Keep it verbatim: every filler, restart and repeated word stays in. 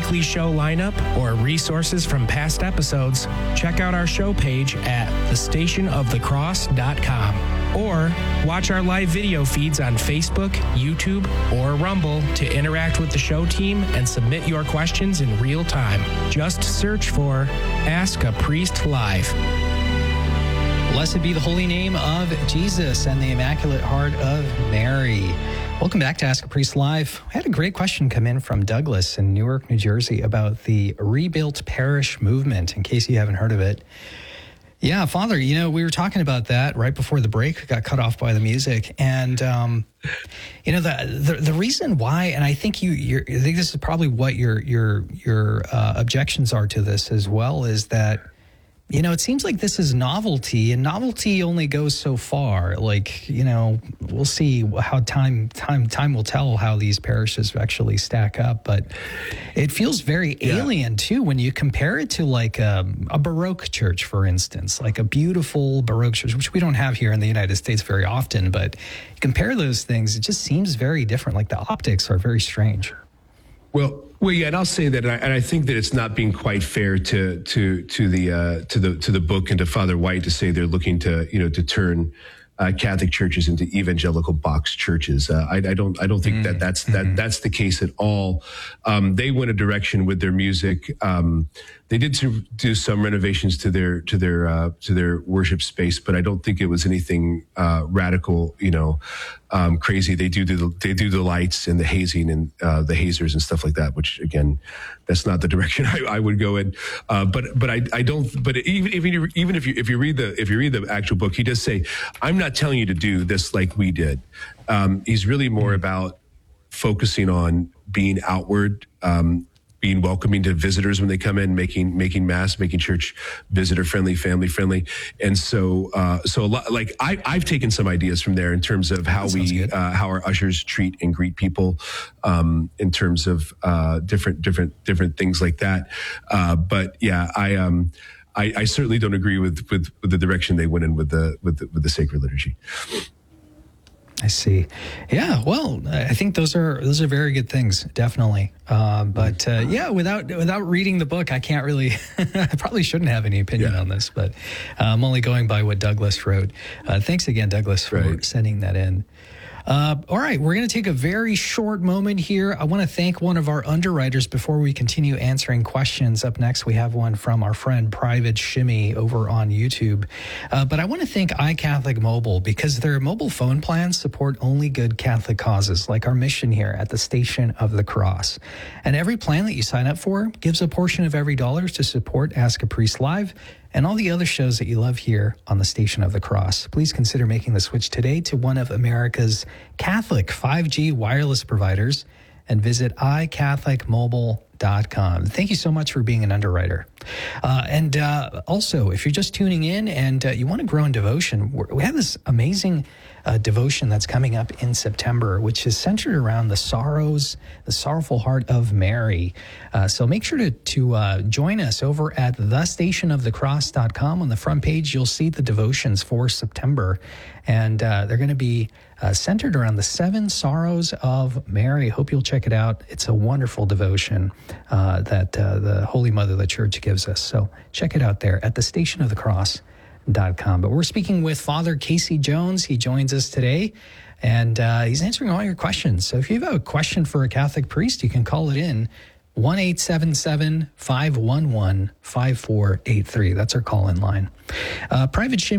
weekly show lineup or resources from past episodes, check out our show page at the station of the cross dot com. Or watch our live video feeds on Facebook, YouTube, or Rumble to interact with the show team and submit your questions in real time. Just search for Ask a Priest Live. Blessed be the holy name of Jesus and the Immaculate Heart of Mary. Welcome back to Ask a Priest Live. I had a great question come in from Douglas in Newark, New Jersey about the Rebuilt Parish movement, in case you haven't heard of it. Yeah, Father, you know, we were talking about that right before the break, got cut off by the music. And, um, you know, the, the the reason why, and I think you, you're, I think this is probably what your your your uh, objections are to this as well, is that, you know, it seems like this is novelty, and novelty only goes so far. Like, you know, we'll see how time time time will tell how these parishes actually stack up. But it feels very yeah. alien, too, when you compare it to like a, a Baroque church, for instance, like a beautiful Baroque church, which we don't have here in the United States very often. But compare those things, it just seems very different. Like the optics are very strange. Well, well, yeah, and I'll say that, and I, and I think that it's not being quite fair to to to the uh, to the to the book and to Father White to say they're looking to you know to turn uh, Catholic churches into evangelical box churches. Uh, I, I don't I don't think mm. that that's that mm-hmm. that's the case at all. Um, they went a direction with their music. Um, They did do some renovations to their to their uh, to their worship space, but I don't think it was anything uh, radical, you know, um, crazy. They do the they do the lights and the hazing and uh, the hazers and stuff like that. Which again, that's not the direction I, I would go in. Uh, but but I, I don't. But even even even if you if you read the if you read the actual book, he does say, "I'm not telling you to do this like we did." Um, he's really more about focusing on being outward. Um, being welcoming to visitors when they come in, making making mass, making church visitor friendly, family friendly, and so uh, so a lot. Like I, I've taken some ideas from there in terms of how we uh, how our ushers treat and greet people, um, in terms of uh, different different different things like that. Uh, but yeah, I um I, I certainly don't agree with, with with the direction they went in with the with the, with the sacred liturgy. I see. Yeah, well, I think those are those are very good things, definitely. Uh, but uh, yeah, without without reading the book, I can't really. I probably shouldn't have any opinion yeah. on this, but uh, I'm only going by what Douglas wrote. Uh, thanks again, Douglas, for right. sending that in. Uh, all right, we're going to take a very short moment here. I want to thank one of our underwriters before we continue answering questions. Up next, we have one from our friend Private Shimmy over on YouTube. Uh, but I want to thank iCatholic Mobile because their mobile phone plans support only good Catholic causes, like our mission here at the Station of the Cross. And every plan that you sign up for gives a portion of every dollar to support Ask a Priest Live and all the other shows that you love here on the Station of the Cross. Please consider making the switch today to one of America's Catholic five G wireless providers and visit i catholic mobile dot com. Thank you so much for being an underwriter. Uh, and uh, also, if you're just tuning in and uh, you want to grow in devotion, we're, we have this amazing uh, devotion that's coming up in September, which is centered around the sorrows, the sorrowful heart of Mary. Uh, so make sure to, to uh, join us over at the station of the cross dot com. On the front page, you'll see the devotions for September, and uh, they're going to be Uh, centered around the seven sorrows of Mary. Hope you'll check it out. It's a wonderful devotion uh, that uh, the Holy Mother of the Church gives us. So check it out there at the station of the cross dot com. But we're speaking with Father Casey Jones. He joins us today, and uh, he's answering all your questions. So if you have a question for a Catholic priest, you can call it in one eight seven seven, five one one, five four eight three. That's our call-in line. Uh, Private Shimmy